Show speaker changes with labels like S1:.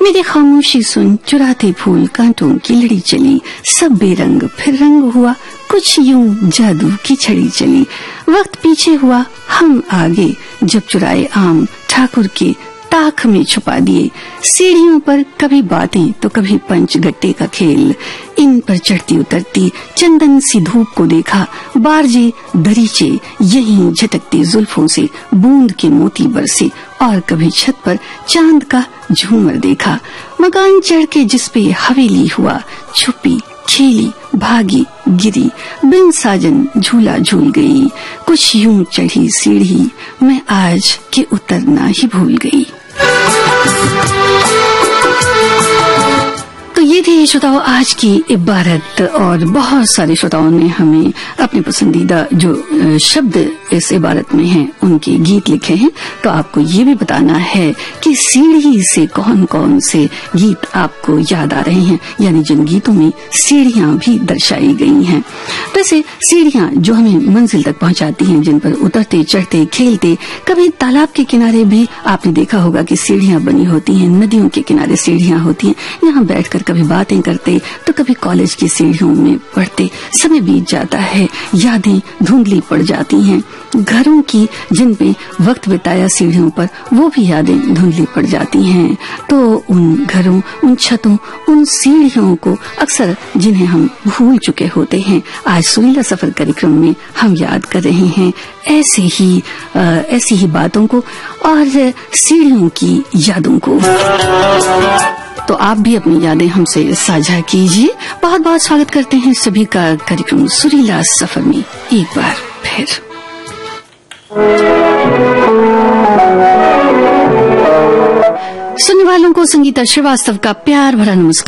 S1: मेरी खामोशी सुन, चुराते फूल कांटों की लड़ी चली, सब बेरंग फिर रंग हुआ, कुछ यूं जादू की छड़ी चली। वक्त पीछे हुआ हम आगे, जब चुराए आम ठाकुर के ताक में छुपा दिए। सीढ़ियों पर कभी बातें तो कभी पंच गट्टे का खेल, इन पर चढ़ती उतरती चंदन सी धूप को देखा, बारजे दरीचे यहीं झटकती जुल्फों से बूंद के मोती बरसे, और कभी छत पर चांद का झूमर देखा। मकान चढ़ के जिसपे हवेली हुआ, छुपी खेली भागी गिरी, बिन साजन झूला झूल गई, कुछ यूं चढ़ी सीढ़ी मैं आज के उतरना ही भूल गई। तो ये थी श्रोताओं आज की इबारत, और बहुत सारे श्रोताओं ने हमें अपने पसंदीदा जो शब्द इस इबारत में हैं उनके गीत लिखे हैं। तो आपको ये भी बताना है कि सीढ़ी से कौन कौन से गीत आपको याद आ रहे हैं, यानी जिन गीतों में सीढ़ियां भी दर्शाई गई हैं। वैसे सीढ़ियां जो हमें मंजिल तक पहुंचाती हैं, जिन पर उतरते चढ़ते खेलते, कभी तालाब के किनारे भी आपने देखा होगा कि सीढ़ियां बनी होती हैं, नदियों के किनारे सीढ़ियां होती हैं, यहाँ बैठकर कभी बातें करते तो कभी कॉलेज की सीढ़ियों में पढ़ते। समय बीत जाता है, यादें धुंधली पड़ जाती हैं, घरों की जिन पे वक्त बिताया सीढ़ियों पर वो भी यादें धुंधली पड़ जाती हैं। तो उन घरों, उन छतों, उन सीढ़ियों को अक्सर जिन्हें हम भूल चुके होते हैं, आज सुरीला सफर कार्यक्रम में हम याद कर रहे हैं ऐसी ही बातों को और सीढ़ियों की यादों को। तो आप भी अपनी यादें हमसे साझा कीजिए। बहुत बहुत स्वागत करते हैं सभी का कार्यक्रम सुरीला सफर में एक बार फिर। सुनने वालों को संगीता श्रीवास्तव का प्यार भरा नमस्कार।